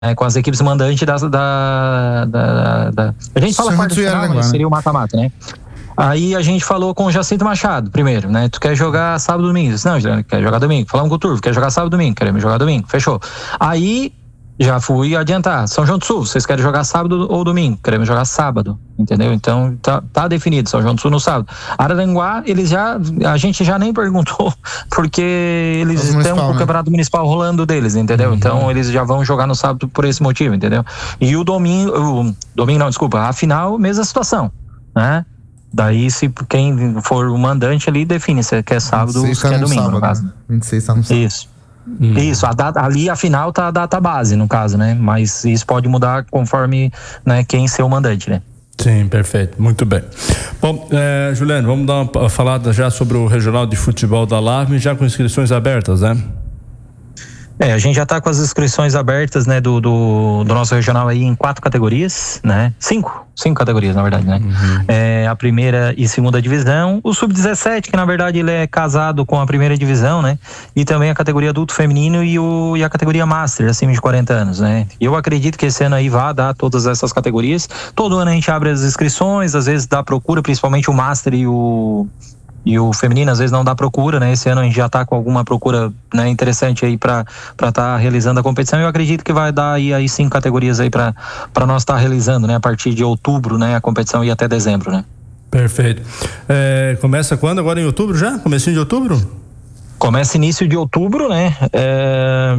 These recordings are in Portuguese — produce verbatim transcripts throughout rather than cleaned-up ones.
É, com as equipes mandantes da, da, da, da... A gente fala quarta de final, mas seria o mata-mata, né? Aí a gente falou com o Jacinto Machado primeiro, né? Tu quer jogar sábado e domingo? Disse, não, Juliano, quer jogar domingo. Falamos com o Turvo, quer jogar sábado e domingo? Queremos jogar domingo. Fechou. Aí já fui adiantar. São João do Sul, vocês querem jogar sábado ou domingo? Queremos jogar sábado, entendeu? Então tá, tá definido, São João do Sul no sábado. Araranguá, eles já, a gente já nem perguntou, porque eles estão com o campeonato municipal rolando deles, entendeu? Uhum. Então eles já vão jogar no sábado por esse motivo, entendeu? E o domingo, o domingo não, desculpa, a final, mesma situação, né? Daí, se quem for o mandante ali, define se quer sábado ou se quer domingo, sábado, no caso. Né? vinte e seis tá no sábado. Isso. Hum. Isso, a data, ali a final tá a data base, no caso, né? Mas isso pode mudar conforme, né, quem ser o mandante, né? Sim, perfeito, muito bem. Bom, é, Juliano, vamos dar uma falada já sobre o Regional de Futebol da Lavme, já com inscrições abertas, né? É, a gente já tá com as inscrições abertas, né, do, do, do nosso regional aí em quatro categorias, né? Cinco, cinco categorias, na verdade, né? Uhum. É, a primeira e segunda divisão, o sub dezessete, que na verdade ele é casado com a primeira divisão, né? E também a categoria adulto feminino e, o, e a categoria master, acima de quarenta anos, né? Eu acredito que esse ano aí vai dar todas essas categorias. Todo ano a gente abre as inscrições, às vezes dá procura, principalmente o master e o... E o feminino às vezes não dá procura, né? Esse ano a gente já tá com alguma procura, né, interessante aí para para estar tá realizando a competição. Eu acredito que vai dar aí, aí cinco categorias aí para para nós estar tá realizando, né? A partir de outubro, né? A competição e até dezembro, né? Perfeito. É, começa quando? Agora em outubro já? Comecinho de outubro? Começa início de outubro, né? É,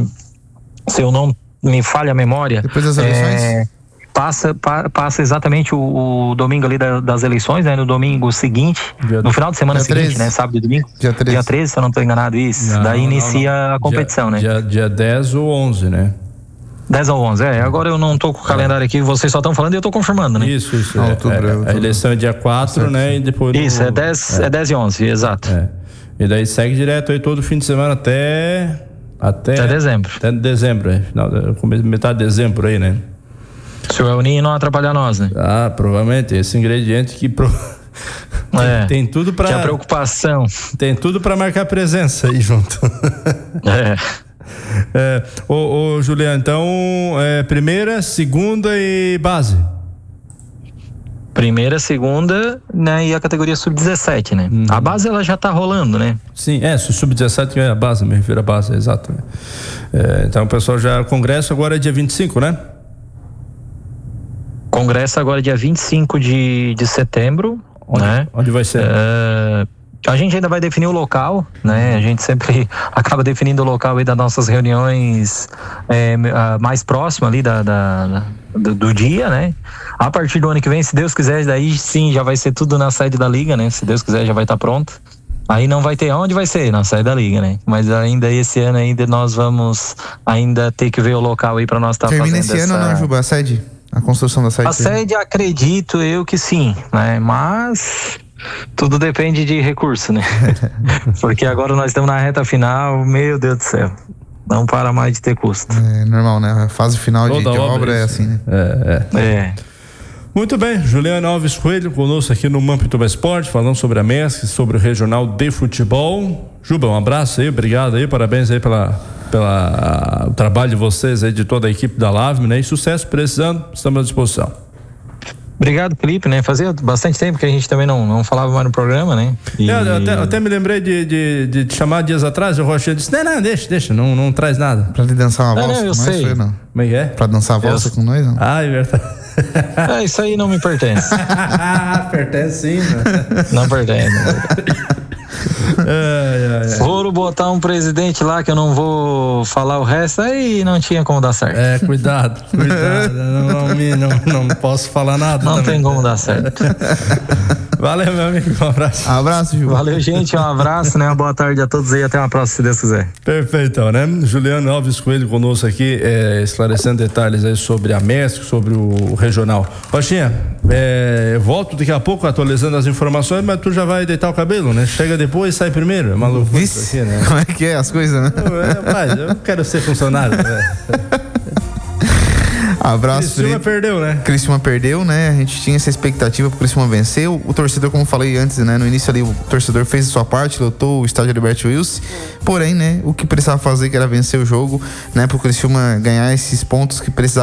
se eu não me falha a memória. Depois das eleições? É, Passa, pa, passa exatamente o, o domingo ali da, das eleições, né? No domingo seguinte, dia, no final de semana seguinte, treze. Né? Sábado e domingo. Dia treze. Dia treze, se eu não estou enganado, isso. Não, Daí não, inicia não, não. a competição, dia, né? Dia, dia dez ou onze, né? dez ou onze, é. Agora eu não tô com o calendário aqui, vocês só estão falando e eu tô confirmando, né? Isso, isso. Ah, é, outubro, é, é, outubro. A eleição é dia quatro, né? E depois. Isso, no, é, dez, é. é dez e onze, exato. É. E daí segue direto aí todo fim de semana até. Até, até dezembro. Até dezembro, é. Final, metade de dezembro aí, né? Se o El Ninho não atrapalhar nós, né? Ah, provavelmente. Esse ingrediente que. Pro... É, tem tudo pra. Que a preocupação. Tem tudo pra marcar presença aí junto. É. É, ô, ô Juliano, então, é, primeira, segunda e base? Primeira, segunda, né, e a categoria sub dezessete, né? Uhum. A base, ela já tá rolando, né? Sim, é, sub dezessete é a base, me refiro à base, exato. É, então, o pessoal já, o congresso agora é dia vinte e cinco, né? Congresso agora é dia vinte e cinco de, de setembro, onde, né? Onde vai ser? É, a gente ainda vai definir o local, né? A gente sempre acaba definindo o local aí das nossas reuniões é, mais próximo ali da, da, da do, do dia, né? A partir do ano que vem, se Deus quiser, daí sim já vai ser tudo na sede da Liga, né? Se Deus quiser, já vai estar pronto. Aí não vai ter onde vai ser, na sede da Liga, né? Mas ainda esse ano ainda nós vamos ainda ter que ver o local aí para nós estar fazendo essa... Termina esse ano, não, Juba, a sede? A construção da sede? A sede, acredito eu que sim, né? Mas tudo depende de recurso, né? Porque agora nós estamos na reta final, meu Deus do céu. Não para mais de ter custo. É normal, né? A fase final de, de obra, obra é assim, né? É, é. É. Muito bem, Juliano Alves Coelho conosco aqui no Mampituba Esporte, falando sobre a M E S C, sobre o Regional de Futebol. Juba, um abraço aí, obrigado aí, parabéns aí pela, pela o trabalho de vocês aí, de toda a equipe da Lavme, né? E sucesso, precisando, estamos à disposição. Obrigado, Felipe, né? Fazia bastante tempo que a gente também não, não falava mais no programa, né? E... É, eu até, até me lembrei de, de, de te chamar dias atrás, o Rochinha disse, não, não, deixa, deixa, não, não traz nada. Pra te dançar uma não, valsa não, eu com sei. nós, não? Como é que é? Pra dançar a valsa eu... com nós, não? Ah, é verdade. É, isso aí não me pertence. Pertence sim, né? Não pertence. É, é, é. Foram botar um presidente lá que eu não vou falar o resto, aí não tinha como dar certo. É, cuidado, cuidado. não, não, não, não posso falar nada. Não também. tem como dar certo. Valeu, meu amigo, um abraço. Um abraço, Ju. Valeu, gente, um abraço, né? Uma boa tarde a todos aí, até uma próxima, se Deus quiser. Perfeito, né? Juliano Alves Coelho conosco aqui, é, esclarecendo detalhes aí sobre a M E S C, sobre o regional. Rochinha, é, eu volto daqui a pouco atualizando as informações, mas tu já vai deitar o cabelo, né? Chega depois e sai primeiro, é maluco. Vixe, aqui, né? Como é que é as coisas, né? Eu, rapaz, eu quero ser funcionário, né? Abraço, Criciúma perdeu, né? Criciúma perdeu, né? A gente tinha essa expectativa pro Criciúma vencer. O, o torcedor, como eu falei antes, né? No início ali, o torcedor fez a sua parte, lotou o estádio Alberto Wilson. Porém, né? O que precisava fazer, que era vencer o jogo, né? Pro Criciúma ganhar esses pontos que precisava